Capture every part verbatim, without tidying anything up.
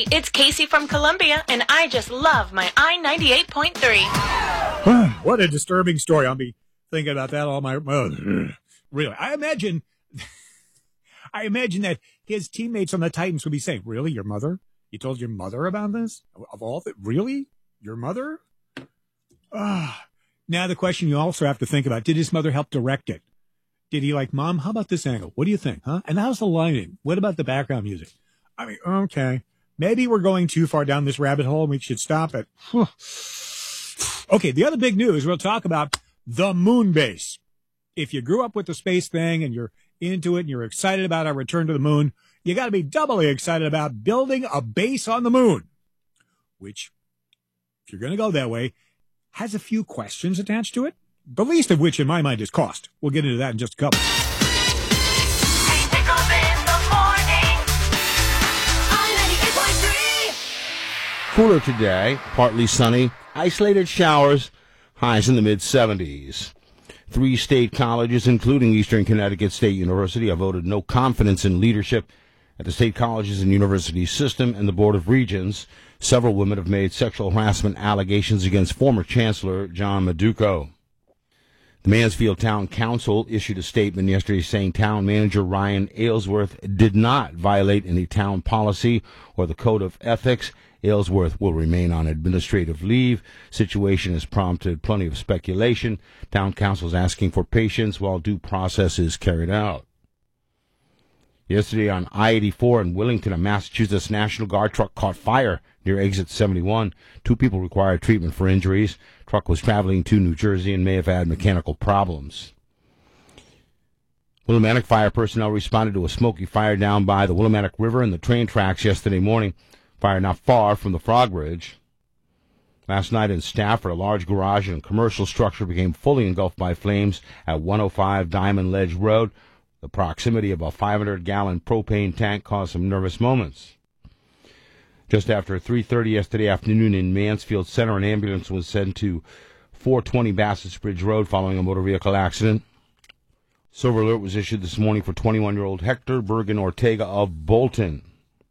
Hey, it's Casey from Columbia, and I just love my I ninety-eight point three. What a disturbing story. I'll be thinking about that all my... Uh, really, I imagine... I imagine that his teammates on the Titans would be saying, really, your mother? You told your mother about this? Of all the... Really? Your mother? Ah. Now the question you also have to think about, did his mother help direct it? Did he like, Mom, how about this angle? What do you think, huh? And how's the lighting? What about the background music? I mean, okay. Maybe we're going too far down this rabbit hole and we should stop it. Okay, the other big news, we'll talk about the moon base. If you grew up with the space thing and you're into it and you're excited about our return to the moon, you got to be doubly excited about building a base on the moon, which, if you're going to go that way, has a few questions attached to it, the least of which in my mind is cost. We'll get into that in just a couple. Cooler today, partly sunny, isolated showers, highs in the mid seventies. Three state colleges, including Eastern Connecticut State University, have voted no confidence in leadership at the state colleges and university system and the Board of Regents. Several women have made sexual harassment allegations against former Chancellor John Maduco. The Mansfield Town Council issued a statement yesterday saying town manager Ryan Aylesworth did not violate any town policy or the code of ethics. Aylesworth will remain on administrative leave. Situation has prompted plenty of speculation. Town council is asking for patience while due process is carried out. Yesterday on I eighty-four in Willington, a Massachusetts National Guard truck caught fire near exit seventy-one. Two people required treatment for injuries. Truck was traveling to New Jersey and may have had mechanical problems. Willimantic fire personnel responded to a smoky fire down by the Willimantic River and the train tracks yesterday morning. Fire not far from the Frog Bridge. Last night in Stafford, a large garage and commercial structure became fully engulfed by flames at one oh five Diamond Ledge Road. The proximity of a five hundred gallon propane tank caused some nervous moments. Just after three thirty yesterday afternoon in Mansfield Center, an ambulance was sent to four twenty Bassett's Bridge Road following a motor vehicle accident. Silver alert was issued this morning for twenty-one-year-old Hector Bergen Ortega of Bolton.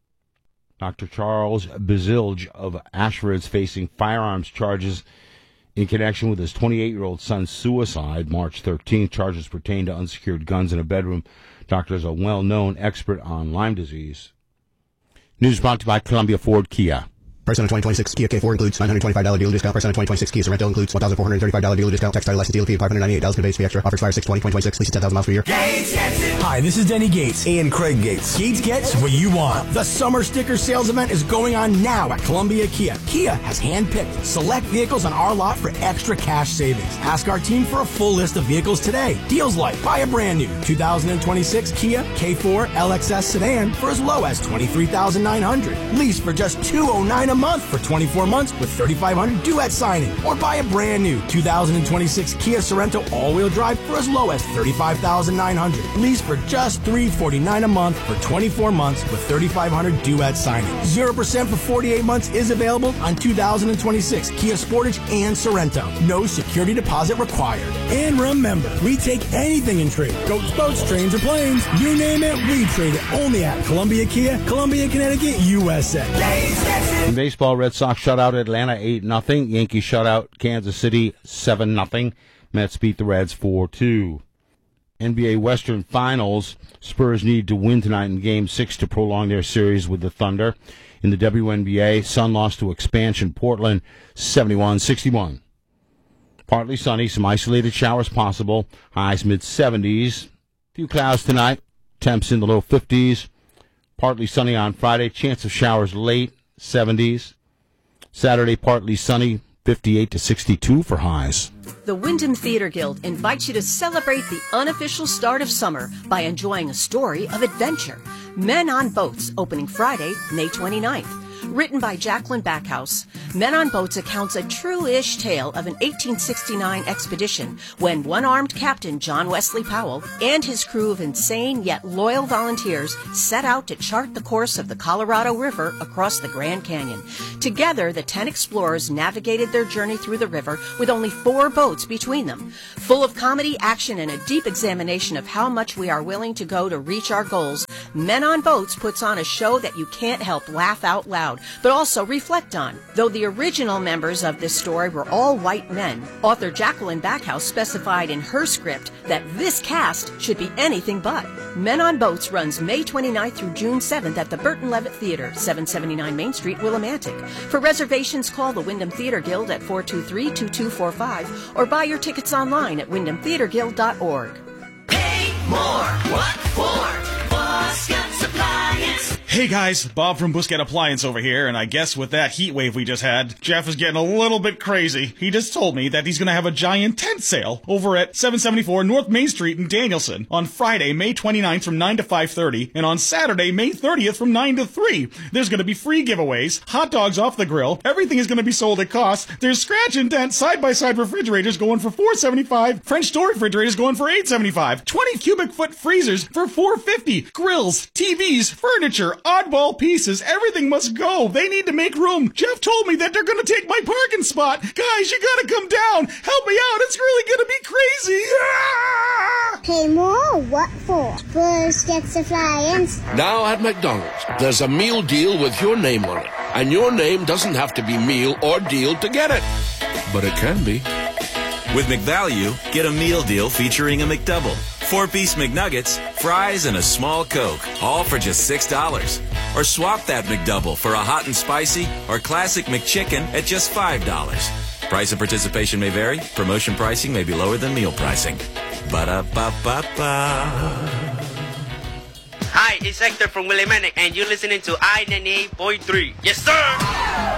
Doctor Charles Bazilge of Ashford is facing firearms charges in connection with his twenty-eight-year-old son's suicide March thirteenth. Charges pertain to unsecured guns in a bedroom. Doctor is a well-known expert on Lyme disease. News brought to you by Columbia Ford Kia. Price on a twenty twenty-six Kia K four includes nine hundred twenty-five dollars dealer discount. Price on a twenty twenty-six Kia Sorento includes one thousand four hundred thirty-five dollars dealer discount. Tax title license dealer fee of five hundred ninety-eight dollars. Conveyance fee extra. Offers expire six twenty twenty twenty-six. Lease ten thousand miles per year. Gates gets it. Hi, this is Denny Gates and Craig Gates. Gates gets what you want. The summer sticker sales event is going on now at Columbia Kia. Kia has handpicked select vehicles on our lot for extra cash savings. Ask our team for a full list of vehicles today. Deals like buy a brand new two thousand twenty-six Kia K four L X S sedan for as low as twenty-three thousand nine hundred dollars. Lease for just two hundred nine dollars a month for twenty-four months with thirty-five hundred dollars due at signing. Or buy a brand new two thousand twenty-six Kia Sorento all-wheel drive for as low as thirty-five thousand nine hundred dollars. Lease for just three hundred forty-nine dollars a month for twenty-four months with thirty-five hundred dollars due at signing. zero percent for forty-eight months is available on two thousand twenty-six Kia Sportage and Sorento. No security deposit required. And remember, we take anything in trade. Goats, boats, trains, or planes. You name it, we trade it. Only at Columbia Kia, Columbia, Connecticut, U S A. In baseball, Red Sox shut out Atlanta eight nothing. Yankees shut out Kansas City seven nothing. Mets beat the Reds four two. N B A Western Finals, Spurs need to win tonight in Game six to prolong their series with the Thunder. In the W N B A, Sun lost to expansion Portland seventy-one sixty-one. Partly sunny, some isolated showers possible. Highs mid seventies. Few clouds tonight. Temps in the low fifties. Partly sunny on Friday. Chance of showers late, seventies. Saturday, partly sunny, fifty-eight to sixty-two for highs. The Wyndham Theater Guild invites you to celebrate the unofficial start of summer by enjoying a story of adventure. Men on Boats, opening Friday, May twenty-ninth. Written by Jacqueline Backhouse, Men on Boats accounts a true-ish tale of an eighteen sixty-nine expedition when one-armed Captain John Wesley Powell and his crew of insane yet loyal volunteers set out to chart the course of the Colorado River across the Grand Canyon. Together, the ten explorers navigated their journey through the river with only four boats between them. Full of comedy, action, and a deep examination of how much we are willing to go to reach our goals, Men on Boats puts on a show that you can't help laugh out loud. proud, but also reflect on. Though the original members of this story were all white men, author Jacqueline Backhouse specified in her script that this cast should be anything but. Men on Boats runs May twenty-ninth through June seventh at the Burton Levitt Theater, seven seventy-nine Main Street, Willimantic. For reservations, call the Wyndham Theater Guild at four two three, two two four five or buy your tickets online at wyndham theater guild dot org. Pay more. What for? Busquets Appliance. Hey guys, Bob from Busquets Appliance over here, and I guess with that heat wave we just had, Jeff is getting a little bit crazy. He just told me that he's gonna have a giant tent sale over at seven seventy-four North Main Street in Danielson on Friday, May twenty-ninth from nine to five thirty, and on Saturday, May thirtieth from nine to three. There's gonna be free giveaways, hot dogs off the grill, everything is gonna be sold at cost. There's scratch and dent side-by-side refrigerators going for four seventy-five, French door refrigerators going for eight seventy-five, twenty cubic foot freezers for four fifty, grills, T Vs, furniture, oddball pieces, everything must go. They need to make room. Jeff told me that they're gonna take my parking spot. Guys, you gotta come down. Help me out. It's really gonna be crazy. Ah! Pay more? What for? Busquets Appliance. Now at McDonald's, there's a meal deal with your name on it. And your name doesn't have to be meal or deal to get it. But it can be. With McValue, get a meal deal featuring a McDouble. Four-piece McNuggets, fries, and a small Coke, all for just six dollars. Or swap that McDouble for a hot and spicy or classic McChicken at just five dollars. Price and participation may vary. Promotion pricing may be lower than meal pricing. Ba-da-ba-ba-ba. Hi, it's Hector from Willimantic, and you're listening to I ninety-eight point three. Yes, sir!